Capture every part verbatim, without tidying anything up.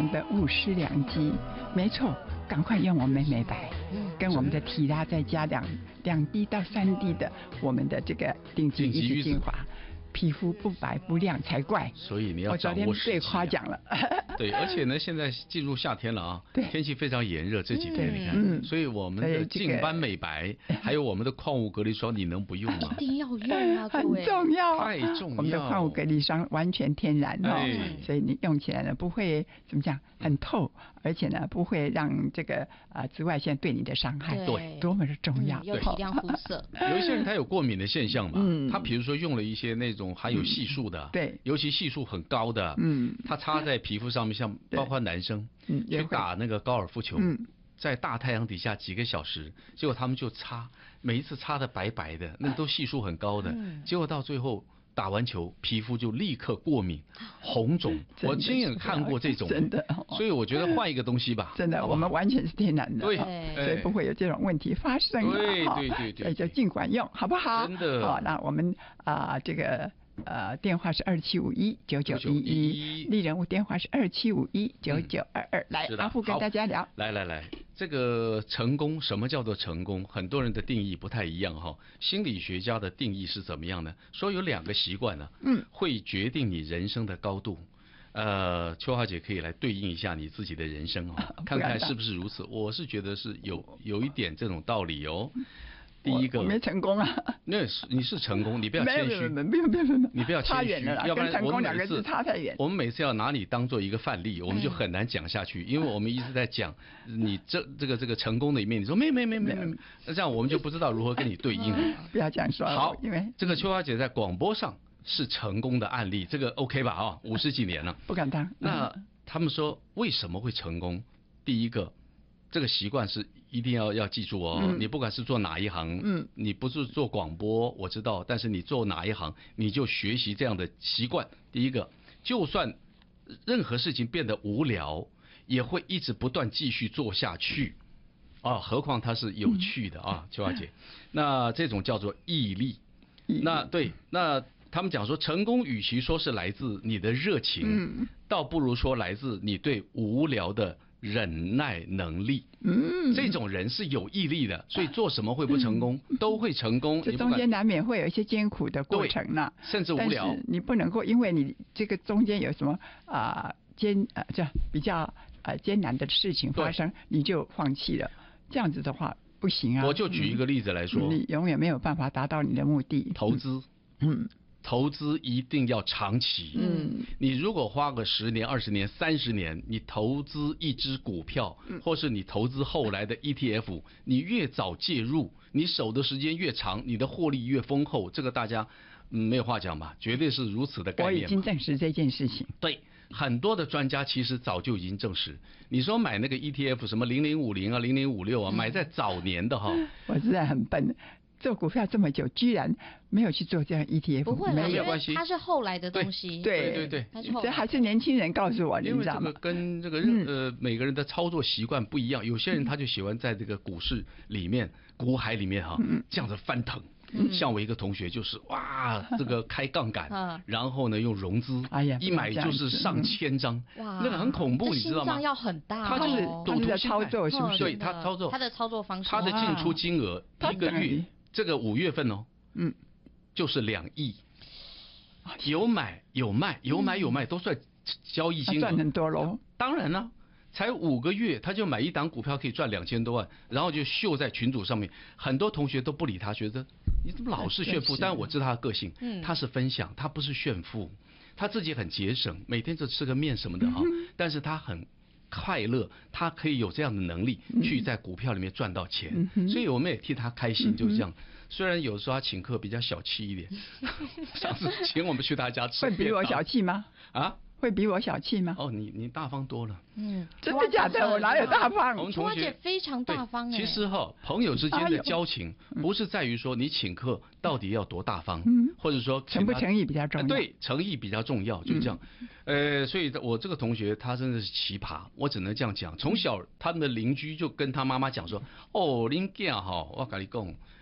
的物失良机，没错，赶快用我们美白，跟我们的提拉再加两两滴到三滴的我们的这个顶级一支精华。皮肤不白不亮才怪， 所以你要我昨天被夸奖了。 对，而且呢，现在进入夏天了啊，天气非常炎热，这几天你看， 嗯、 所以我们的净斑美白，还有我们的矿物隔离霜，你能不用吗？ 一定要用啊， 很重要， 太重要。 我们的矿物隔离霜完全天然哦，哎、所以你用起来呢不会怎么讲，很透，而且呢不会让这个啊、呃、紫外线对你的伤害， 对， 多么的重要。 嗯、要体谅肤色。 有一些人他有过敏的现象嘛， 嗯、 他比如说用了一些那种含有系数的， 嗯、对， 尤其系数很高的， 嗯， 他擦在皮肤上面，像包括男生， 嗯， 去打那个高尔夫球， 嗯， 在大太阳底下几个小时，结果他们就擦，每一次擦的白白的，那都系数很高的，嗯、结果到最后打完球，皮肤就立刻过敏、红肿。我亲眼看过这种， 真的， 所以我觉得换一个东西吧。 真的，我们完全是天然的， 对， 所以不会有这种问题发生。 对对对对， 所以就尽管用，好不好？ 真的。 好，那我们啊、呃，这个。呃，电话是二七五一九九一一，丽人物电话是二七五一九九二二。来，阿富跟大家聊。 来来来，这个成功，什么叫做成功？很多人的定义不太一样哈。心理学家的定义是怎么样呢？说有两个习惯呢，嗯，会决定你人生的高度。呃，秋华姐可以来对应一下你自己的人生哈，看看是不是如此。我是觉得是有有一点这种道理哦。第一个我没成功啊， 那是你是成功，你不要谦虚， 没有没有没有没有， 你不要谦虚，要不然成功两个字差太远。 我们每次要拿你当做一个范例，我们就很难讲下去，因为我们一直在讲你这这个这个成功的一面，你说没没没没没，那这样我们就不知道如何跟你对应。 不要这样说。 好， 因为这个秋花姐在广播上是成功的案例，这个 OK 吧？啊，五十几年了， 不敢当。 那他们说为什么会成功？第一个。这个习惯是一定要要记住哦，嗯、你不管是做哪一行，嗯，你不是做广播，我知道，但是你做哪一行，你就学习这样的习惯。第一个，就算任何事情变得无聊，也会一直不断继续做下去，啊，何况它是有趣的啊，秋华姐，那这种叫做毅力。那对，那他们讲说，成功与其说是来自你的热情，嗯、倒不如说来自你对无聊的忍耐能力。嗯，这种人是有毅力的，所以做什么会不成功，嗯、都会成功。 这中间难免会有一些艰苦的过程呢， 甚至无聊。 但是你不能够因为你这个中间有什么啊、呃、艰啊、呃、这比较呃艰难的事情发生，你就放弃了，这样子的话不行啊。 我就举一个例子来说， 嗯、你永远没有办法达到你的目的。 投资，嗯。投资一定要长期。嗯，你如果花个十年、二十年、三十年，你投资一只股票，嗯、或是你投资后来的 E T F， 你越早介入，你守的时间越长，你的获利越丰厚。这个大家、嗯、没有话讲吧？绝对是如此的概念。 我已经证实这件事情。 对，很多的专家其实早就已经证实。你说买那个 E T F 什么零零五零啊、零零五六啊，买在早年的哈， 我实在很笨。做股票这么久，居然没有去做这样 E T F， 不会， 没有关系， 它是后来的东西。 对对对对， 这还是年轻人告诉我，你知道吗？ 跟这个呃每个人的操作习惯不一样，有些人他就喜欢在这个股市里面、股海里面哈，这样子翻腾。像我一个同学就是哇，这个开杠杆，然后呢用融资，哎呀，一买就是上千张，哇，那个很恐怖，你知道吗？ 心脏要很大， 他就是赌徒操作，是不是？ 对，他操作， 他的操作方式， 他的进出金额一个月。这个五月份哦，嗯，就是两亿，有买有卖，有买有卖都算交易金额， 赚很多喽。 当然了，才五个月他就买一档股票可以赚两千多万，然后就秀在群组上面，很多同学都不理他，觉得你怎么老是炫富？但我知道他的个性，嗯，他是分享，他不是炫富，他自己很节省，每天就吃个面什么的哈，但是他很快乐，他可以有这样的能力去在股票里面赚到钱，嗯、所以我们也替他开心，就是这样。虽然有时候他请客比较小气一点，上次请我们去他家吃， 会比我小气吗？ 啊？ 会比我小气吗？ 哦，你你大方多了。 嗯， 真的假的？我哪有大方？ 我们同学非常大方哎。 其实哈，朋友之间的交情不是在于说你请客到底要多大方， 嗯， 或者说诚不诚意比较重要。 对，诚意比较重要，就这样。呃，所以我这个同学他真的是奇葩，我只能这样讲。从小他们的邻居就跟他妈妈讲说：“哦，恁囝哈，我跟你讲，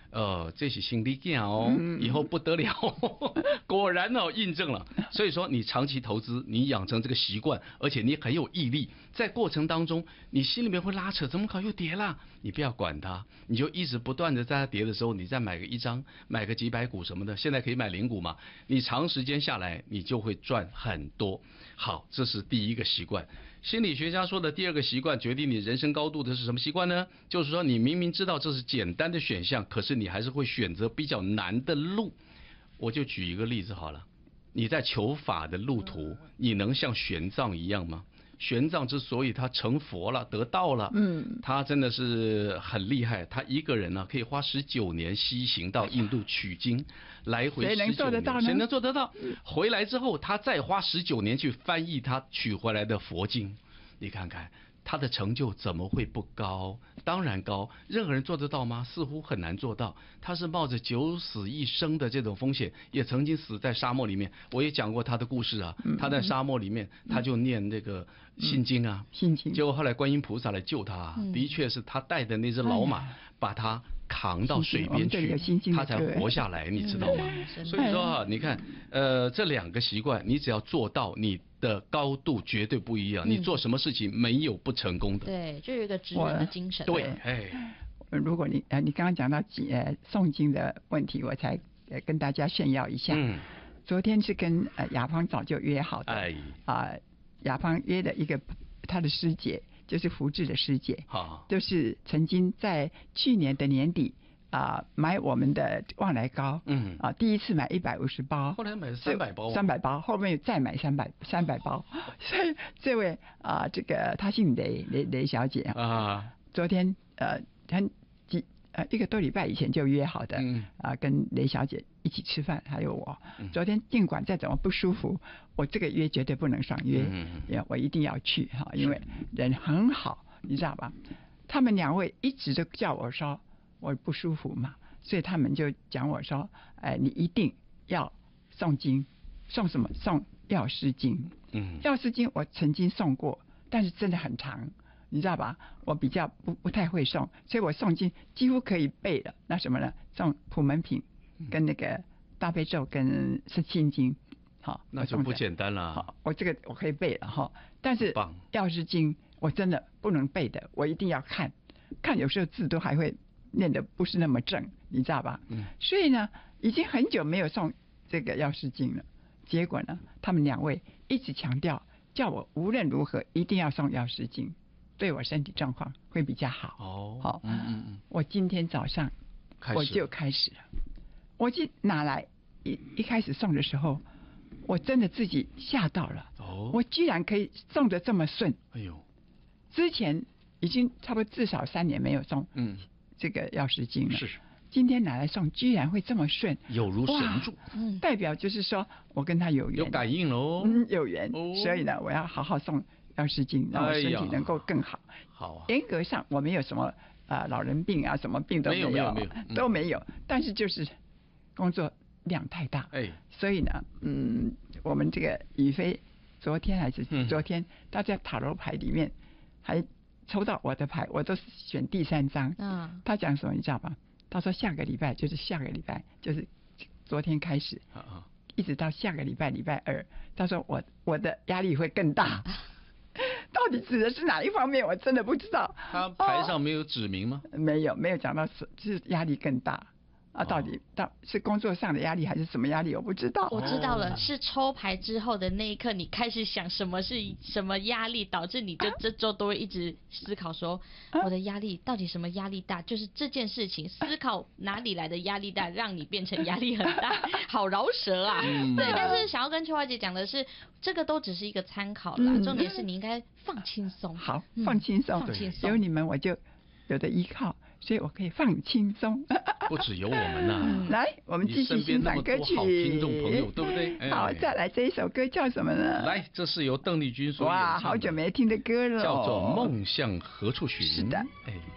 呃，这是心理健哦， 嗯以后不得了，果然哦，印证了。所以说，你长期投资，你养成这个习惯，而且你很有毅力，在过程当中，你心里面会拉扯，怎么搞又跌了？你不要管它，你就一直不断的在它跌的时候，你再买个一张，买个几百股什么的，现在可以买零股嘛，你长时间下来，你就会赚很多。好，这是第一个习惯。心理学家说的第二个习惯，决定你人生高度的是什么习惯呢？就是说，你明明知道这是简单的选项，可是你还是会选择比较难的路。我就举一个例子好了，你在求法的路途，你能像玄奘一样吗？玄奘之所以他成佛了，得道了，嗯，他真的是很厉害。他一个人呢、啊，可以花十九年西行到印度取经，来回十九年， 谁能做得到呢？ 谁能做得到？回来之后，他再花十九年去翻译他取回来的佛经，你看看。他的成就怎么会不高？当然高，任何人做得到吗？似乎很难做到。他是冒着九死一生的这种风险，也曾经死在沙漠里面。我也讲过他的故事啊，他在沙漠里面，他就念那个心经啊， 心经。 结果后来观音菩萨来救他，的确是他带的那只老马把他扛到水边去，他才活下来，你知道吗？所以说啊，你看，呃，这两个习惯，你只要做到，你的高度绝对不一样。你做什么事情没有不成功的。 对，就有一个职人的精神。 对，哎， 如果你呃，你刚刚讲到呃诵经的问题，我才呃跟大家炫耀一下。嗯。昨天是跟呃雅芳早就约好的。哎。啊，雅芳约的一个她的师姐。就是福智的师姐，好，就是曾经在去年的年底啊、呃、买我们的旺来糕，嗯啊，第一次买一百五十包， 后来买了三百包， 三百包，后面再买三百三百包，所以这位啊、呃、这个她姓雷雷雷小姐啊，昨天呃很几呃一个多礼拜以前就约好的，嗯啊、呃、跟雷小姐一起吃饭，还有我，嗯、昨天尽管再怎么不舒服。我这个约绝对不能爽约，嗯、我一定要去哈，因为人很好，你知道吧？他们两位一直都叫我说我不舒服嘛，所以他们就讲我说，哎，你一定要诵经，诵什么？诵药师经。嗯，药师经我曾经诵过，但是真的很长，你知道吧？我比较不不太会诵，所以我诵经几乎可以背了。那什么呢？诵普门品跟那个大悲咒跟心经。好， 那就不简单了。 好，我这个我可以背了哈，但是药师经我真的不能背的，我一定要看，看有时候字都还会念得不是那么正，你知道吧？嗯。所以呢，已经很久没有诵这个药师经了。结果呢，他们两位一直强调，叫我无论如何一定要诵药师经，对我身体状况会比较好。哦。好，嗯嗯嗯。我今天早上我就开始了，我就拿来一一开始诵的时候。我真的自己吓到了，哦，我居然可以诵得这么顺。哎呦，之前已经差不多至少三年没有诵，嗯，这个药师经了。是，今天拿来诵，居然会这么顺， 有如神助。 嗯，代表就是说我跟他有缘， 有感应喽。 嗯，有缘。哦，所以呢，我要好好诵药师经，让我身体能够更好。好啊。严格上我没有什么啊、呃、老人病啊，什么病都没有， 没有没有、 嗯、都没有，但是就是工作量太大。哎。所以呢，嗯，我们这个宇飞昨天还是昨天，他在塔罗牌里面还抽到我的牌，我都是选第三张。嗯，他讲什么你知道吗？他说下个礼拜就是下个礼拜就是昨天开始，一直到下个礼拜礼拜二，他说我我的压力会更大。到底指的是哪一方面？我真的不知道。 他牌上没有指明吗？ 哦、没有，没有讲到是是压力更大。啊，到底到是工作上的压力还是什么压力？我不知道。 我知道了，是抽牌之后的那一刻，你开始想什么是什么压力，导致你就这周都会一直思考说，啊、我的压力到底什么压力大？就是这件事情，思考哪里来的压力大，让你变成压力很大，好饶舌啊！嗯、对，但是想要跟秋华姐讲的是，这个都只是一个参考啦，嗯、重点是你应该放轻松。 好，放轻松， 放轻松， 有你们我就有的依靠。所以我可以放轻松。 不只有我们呐、啊， 来，我们继续欣赏歌曲。 好听众朋友，对不对？ 哎、好，再来这一首歌叫什么呢？ 来，这是由邓丽君所演唱的， 哇，好久没听的歌了， 叫做《梦向何处寻》。 是的， 哎。